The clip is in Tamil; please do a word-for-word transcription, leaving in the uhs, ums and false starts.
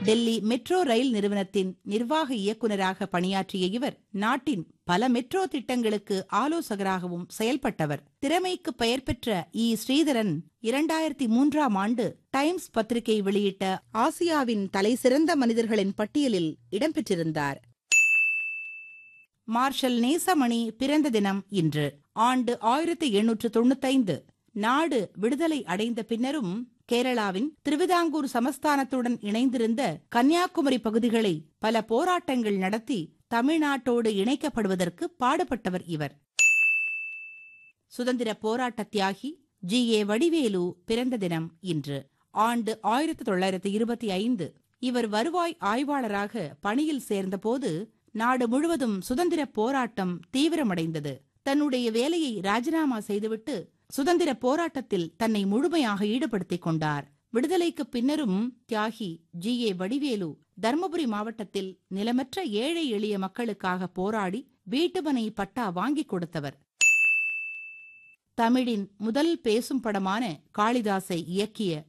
டெல்லி மெட்ரோ ரயில் நிறுவனத்தின் நிர்வாக இயக்குநராக பணியாற்றிய இவர் நாட்டின் பல மெட்ரோ திட்டங்களுக்கு ஆலோசகராகவும் செயல்பட்டவர். திறமைக்கு பெயர் பெற்ற இ ஸ்ரீதரன் இரண்டாயிரத்தி மூன்றாம் ஆண்டு டைம்ஸ் பத்திரிகை வெளியிட்ட ஆசியாவின் தலைசிறந்த மனிதர்களின் பட்டியலில் இடம்பெற்றிருந்தார். மார்ஷல் நேசமணி பிறந்த தினம் இன்று. ஆண்டு ஆயிரத்தி எண்ணூற்று தொண்ணூத்தைந்து. நாடு விடுதலை அடைந்த பின்னரும் கேரளாவின் திருவிதாங்கூர் சமஸ்தானத்துடன் இணைந்திருந்த கன்னியாகுமரி பகுதிகளை பல போராட்டங்கள் நடத்தி தமிழ்நாட்டோடு இணைக்கப்படுவதற்கு பாடுபட்டவர் இவர். சுதந்திர போராட்ட தியாகி ஜி ஏ வடிவேலு பிறந்த தினம் இன்று. ஆண்டு ஆயிரத்தி தொள்ளாயிரத்தி இருபத்தி ஐந்து. இவர் வருவாய் ஆய்வாளராக பணியில் சேர்ந்தபோது நாடு முழுவதும் சுதந்திர போராட்டம் தீவிரமடைந்தது. தன்னுடைய வேலையை ராஜினாமா செய்துவிட்டு சுதந்திர போராட்டத்தில் தன்னை முழுமையாக ஈடுபடுத்திக் கொண்டார். விடுதலைக்கு பின்னரும் தியாகி ஜி ஏ வடிவேலு தர்மபுரி மாவட்டத்தில் நிலமற்ற ஏழை எளிய மக்களுக்காக போராடி வீட்டுமனை பட்டா வாங்கிக் கொடுத்தவர். தமிழின் முதல் பேசும் படமான காளிதாசை இயக்கிய